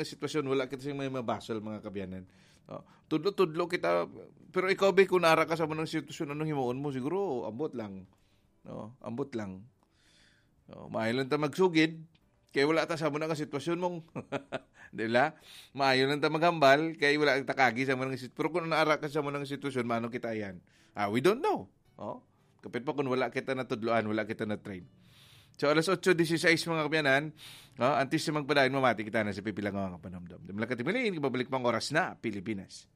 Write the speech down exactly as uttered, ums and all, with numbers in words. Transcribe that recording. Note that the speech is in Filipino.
nga sitwasyon, wala kita siyang may mabasol mga kabyanan. Oh, tudlo-tudlo kita, pero ikaw ba kung naara ka sa mga sitwasyon, anong himuon mo? Siguro, ambot lang. No, ambot lang. Oh, maayo lang ta magsugid, kaya wala ta sa mga nga sitwasyon mong, dila? Maayo lang ta maghambal, kaya wala ta kagi sa mga sitwasyon. Pero kung naara ka sa mga sitwasyon, manong kita yan? Ah, we don't know. Oh, kapit pa kung wala kita natudloan, wala kita na-train. So, alas eight sixteen mga kabyanan, oh, antes na magpadayon, mamati kita na sa pipilang mga kapanamdam. Damla katimilin, ibabalik pang oras na Pilipinas.